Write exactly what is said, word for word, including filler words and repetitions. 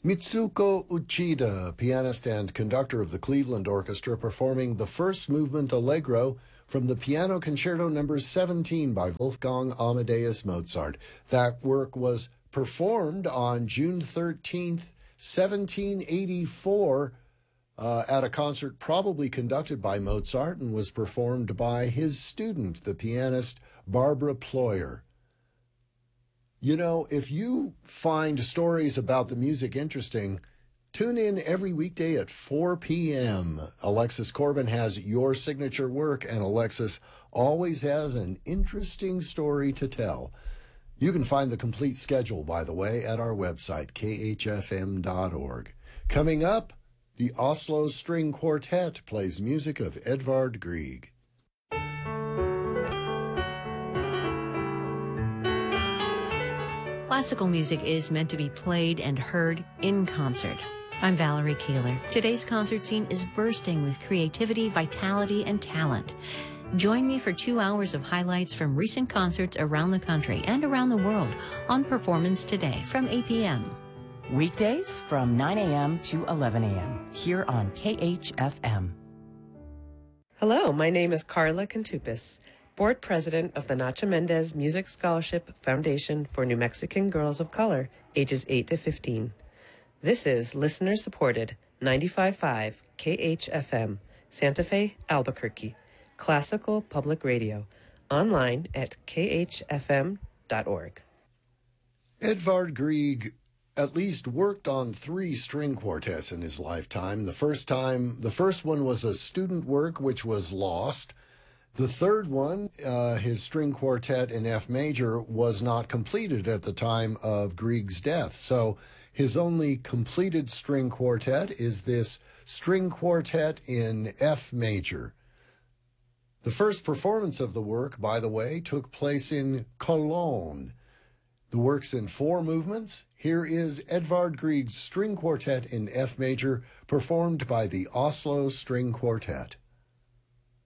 Mitsuko Uchida, pianist and conductor of the Cleveland Orchestra, performing the first movement Allegro from the Piano Concerto number seventeen by Wolfgang Amadeus Mozart. That work was performed on June thirteenth, seventeen eighty-four, uh, at a concert probably conducted by Mozart and was performed by his student, the pianist Barbara Ployer. You know, if you find stories about the music interesting, tune in every weekday at four p.m. Alexis Corbin has your signature work, and Alexis always has an interesting story to tell. You can find the complete schedule, by the way, at our website, k h f m dot org. Coming up, the Oslo String Quartet plays music of Edvard Grieg. Classical music is meant to be played and heard in concert. I'm Valerie Keeler. Today's concert scene is bursting with creativity, vitality, and talent. Join me for two hours of highlights from recent concerts around the country and around the world on Performance Today from eight p.m. Weekdays from nine a.m. to eleven a.m. here on K H F M. Hello, my name is Carla Contupis, Board President of the Nacha Mendez Music Scholarship Foundation for New Mexican Girls of Color, ages eight to fifteen. This is listener-supported ninety-five point five K H F M, Santa Fe, Albuquerque, classical public radio, online at k h f m dot org. Edvard Grieg at least worked on three string quartets in his lifetime. The first time, the first one was a student work which was lost. The third one, uh, his string quartet in F major, was not completed at the time of Grieg's death. So his only completed string quartet is this string quartet in F major. The first performance of the work, by the way, took place in Cologne. The work's in four movements. Here is Edvard Grieg's string quartet in F major, performed by the Oslo String Quartet.